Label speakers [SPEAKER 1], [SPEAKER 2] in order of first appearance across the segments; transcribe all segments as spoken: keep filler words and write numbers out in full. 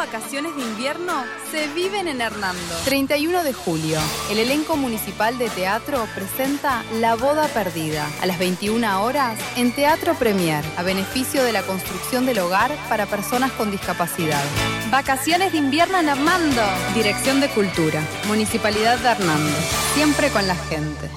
[SPEAKER 1] vacaciones de invierno se viven en Hernando.
[SPEAKER 2] treinta y uno de julio, el elenco municipal de teatro presenta La Boda Perdida a las veintiuna horas en Teatro Premier, a beneficio de la construcción del hogar para personas con discapacidad.
[SPEAKER 1] Vacaciones de invierno en Hernando.
[SPEAKER 2] Dirección de Cultura, Municipalidad de Hernando, siempre con la gente.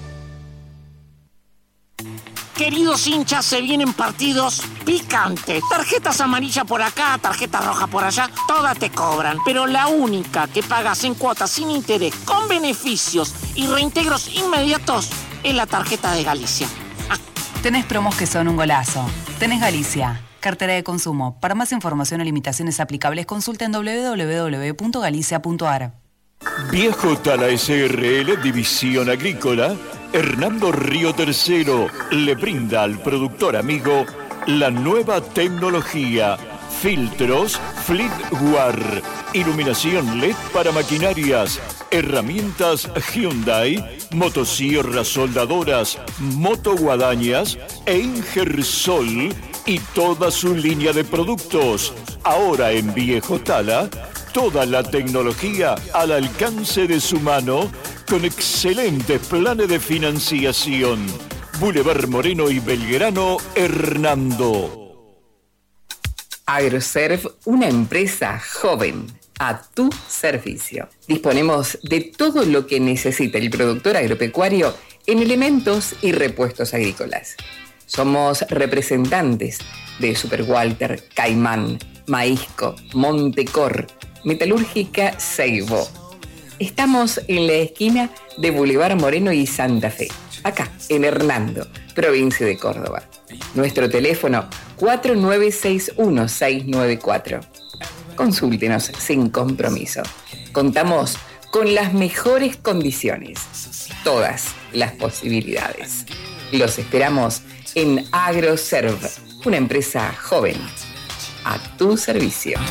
[SPEAKER 3] Queridos hinchas, se vienen partidos picantes. Tarjetas amarillas por acá, tarjetas rojas por allá, todas te cobran. Pero la única que pagas en cuotas sin interés, con beneficios y reintegros inmediatos, es la tarjeta de Galicia. Ah.
[SPEAKER 4] Tenés promos que son un golazo. Tenés Galicia. Cartera de consumo. Para más información o limitaciones aplicables, consulta en doble u doble u doble u punto galicia punto a r.
[SPEAKER 5] Viejo Tala S R L División Agrícola, Hernando Río Tercero le brinda al productor amigo la nueva tecnología, filtros Fleetwar, iluminación L E D para maquinarias, herramientas Hyundai, motosierras soldadoras, motoguadañas e Ingersol y toda su línea de productos. Ahora en Viejo Tala, toda la tecnología al alcance de su mano con excelentes planes de financiación. Boulevard Moreno y Belgrano, Hernando.
[SPEAKER 6] Agroserv, una empresa joven a tu servicio. Disponemos de todo lo que necesita el productor agropecuario en elementos y repuestos agrícolas. Somos representantes de Super Walter, Caimán, Maízco, Montecor, Metalúrgica Seibo. Estamos en la esquina de Boulevard Moreno y Santa Fe, acá en Hernando, provincia de Córdoba. Nuestro teléfono cuatro nueve seis uno seis nueve cuatro. Consúltenos sin compromiso. Contamos con las mejores condiciones, todas las posibilidades. Los esperamos en Agroserv, una empresa joven a tu servicio.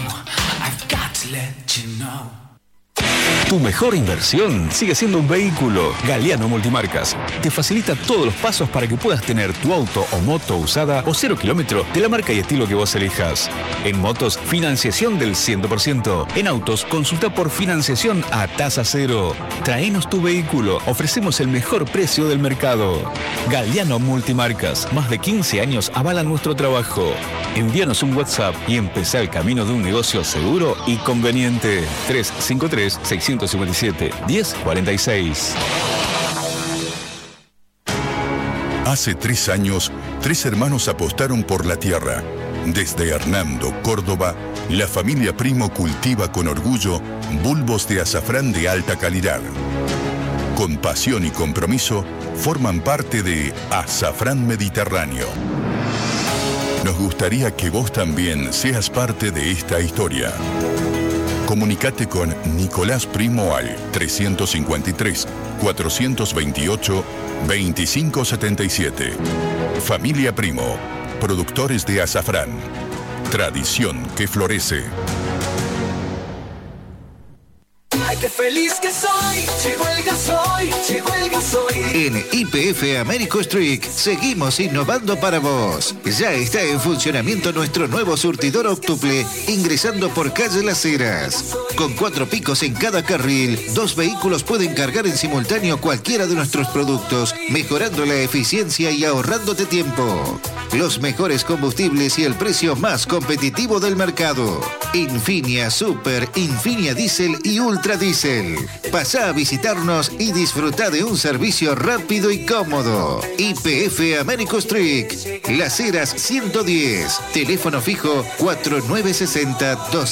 [SPEAKER 7] Tu mejor inversión sigue siendo un vehículo. Galiano Multimarcas te facilita todos los pasos para que puedas tener tu auto o moto usada o cero kilómetro de la marca y estilo que vos elijas. En motos, financiación del cien por ciento. En autos, consulta por financiación a tasa cero. Traenos tu vehículo. Ofrecemos el mejor precio del mercado. Galiano Multimarcas. Más de quince años avalan nuestro trabajo. Envíanos un WhatsApp y empezá el camino de un negocio seguro y conveniente. tres cinco tres, seis cinco siete, uno cero cuatro seis.
[SPEAKER 8] Hace tres años, tres hermanos apostaron por la tierra. Desde Hernando, Córdoba, la familia Primo cultiva con orgullo bulbos de azafrán de alta calidad. Con pasión y compromiso, forman parte de Azafrán Mediterráneo. Nos gustaría que vos también seas parte de esta historia. Comunicate con Nicolás Primo al trescientos cincuenta y tres, cuatrocientos veintiocho, veinticinco setenta y siete. Familia Primo, productores de azafrán. Tradición que florece.
[SPEAKER 9] Ay, qué feliz que soy, llegó el gasoil, llegó el gasoil.
[SPEAKER 10] En Y P F Américo Street seguimos innovando para vos. Ya está en funcionamiento nuestro nuevo surtidor óctuple, ingresando por calle Las Heras. Con cuatro picos en cada carril, dos vehículos pueden cargar en simultáneo cualquiera de nuestros productos, mejorando la eficiencia y ahorrándote tiempo. Los mejores combustibles y el precio más competitivo del mercado. Infinia Super, Infinia Diesel y Ultra Diesel. Pasá a visitarnos y disfruta de un servicio rápido y cómodo. Y P F Américo Street, Las Heras ciento diez. Teléfono fijo cuatro nueve seis cero, dos